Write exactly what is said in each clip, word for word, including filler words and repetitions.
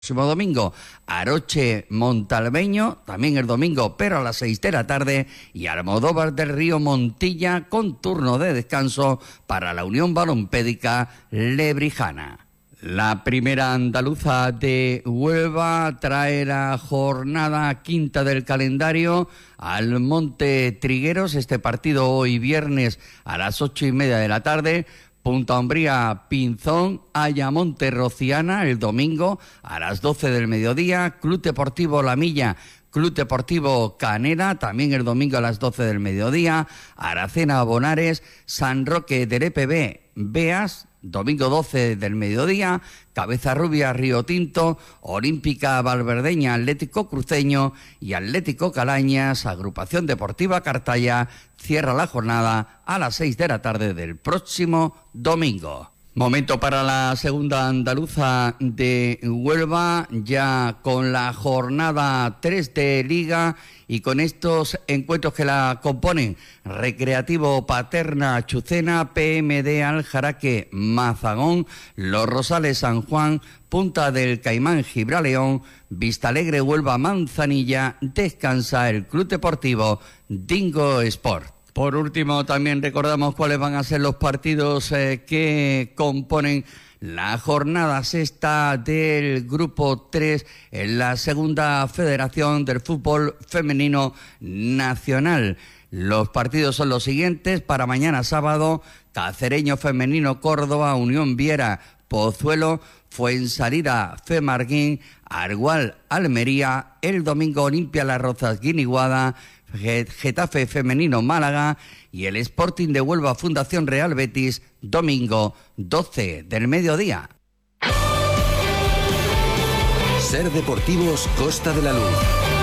Próximo domingo, Aroche Montalbeño, también el domingo, pero a las seis de la tarde, y Almodóvar del Río Montilla, con turno de descanso para la Unión Balompédica Lebrijana. La primera andaluza de Huelva trae la jornada quinta del calendario al Monte Trigueros. Este partido hoy viernes a las ocho y media de la tarde. Punta Umbría Pinzón, Ayamonte Rociana el domingo a las doce del mediodía. Club Deportivo La Milla, Club Deportivo Canela, también el domingo a las doce del mediodía. Aracena Bonares, San Roque del E P B Beas, domingo doce del mediodía. Cabeza Rubia Río Tinto, Olímpica Valverdeña Atlético Cruceño y Atlético Calañas, Agrupación Deportiva Cartaya, cierra la jornada a las seis de la tarde del próximo domingo. Momento para la segunda andaluza de Huelva, ya con la jornada tres de Liga y con estos encuentros que la componen: Recreativo Paterna Chucena, P M D Aljaraque Mazagón, Los Rosales San Juan, Punta del Caimán Gibraleón, Vistalegre Huelva Manzanilla. Descansa el Club Deportivo Dingo Sport. Por último, también recordamos cuáles van a ser los partidos eh, que componen la jornada sexta del Grupo tres en la Segunda Federación del Fútbol Femenino Nacional. Los partidos son los siguientes: para mañana sábado, Cacereño Femenino Córdoba, Unión Viera Pozuelo, Fuensalida Femarguín, Argual Almería. El domingo, Olimpia Las Rozas Guiniguada, Getafe Femenino Málaga y el Sporting de Huelva Fundación Real Betis, domingo doce del mediodía. Ser Deportivos Costa de la Luz.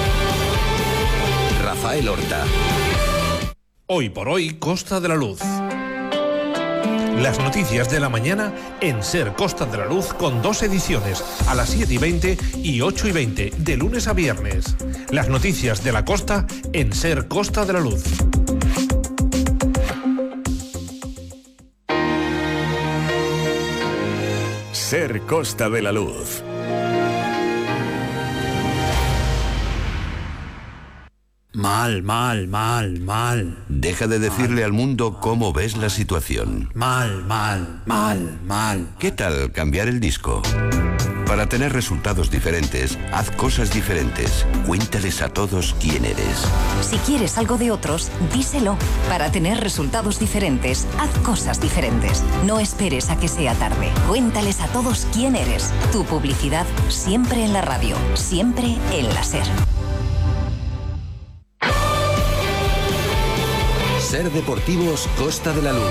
Rafael Horta. Hoy por hoy, Costa de la Luz. Las noticias de la mañana en Ser Costa de la Luz, con dos ediciones, a las siete y veinte y ocho y veinte, de lunes a viernes. Las noticias de la costa en Ser Costa de la Luz. Ser Costa de la Luz. Mal, mal, mal, mal. Deja de decirle al mundo cómo ves la situación. Mal, mal, mal, mal. ¿Qué tal cambiar el disco? Para tener resultados diferentes, haz cosas diferentes. Cuéntales a todos quién eres. Si quieres algo de otros, díselo. Para tener resultados diferentes, haz cosas diferentes. No esperes a que sea tarde. Cuéntales a todos quién eres. Tu publicidad siempre en la radio, siempre en la Ser. Ser Deportivos Costa de la Luz.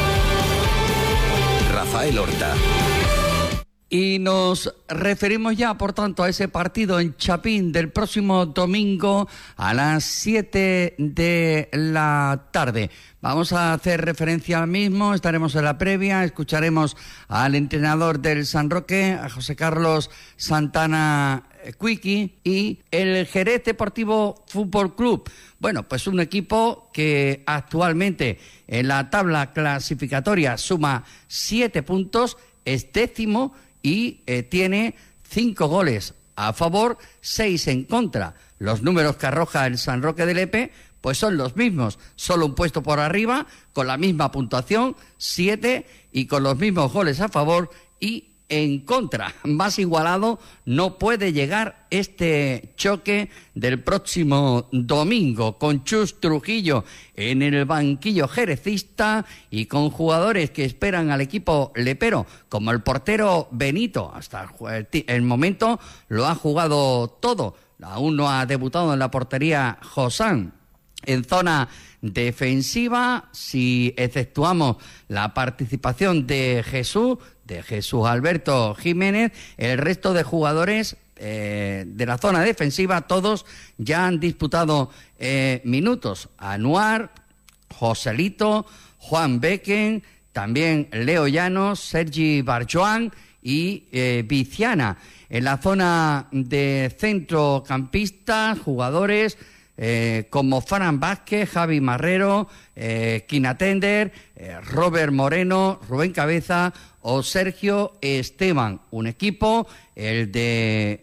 Rafael Horta. Y nos referimos ya, por tanto, a ese partido en Chapín del próximo domingo a las siete de la tarde. Vamos a hacer referencia al mismo, estaremos en la previa, escucharemos al entrenador del San Roque, a José Carlos Santana Cuiqui, y el Jerez Deportivo Fútbol Club. Bueno, pues un equipo que actualmente en la tabla clasificatoria suma siete puntos, es décimo y eh, tiene cinco goles a favor, seis en contra. Los números que arroja el San Roque de Lepe pues son los mismos, solo un puesto por arriba, con la misma puntuación, siete, y con los mismos goles a favor y en contra. Más igualado no puede llegar este choque del próximo domingo, con Chus Trujillo en el banquillo jerecista y con jugadores que esperan al equipo lepero, como el portero Benito. Hasta el momento lo ha jugado todo, aún no ha debutado en la portería Josán. En zona defensiva, si exceptuamos la participación de Jesús, de Jesús Alberto Jiménez, el resto de jugadores eh, de la zona defensiva, todos ya han disputado eh, minutos. Anuar, Joselito, Juan Becken, también Leo Llanos, Sergi Barjoan y eh, Viciana. En la zona de centrocampistas, jugadores Eh, como Fran Vázquez, Javi Marrero, eh, Kina Tender, eh, Robert Moreno, Rubén Cabeza o Sergio Esteban. Un equipo el de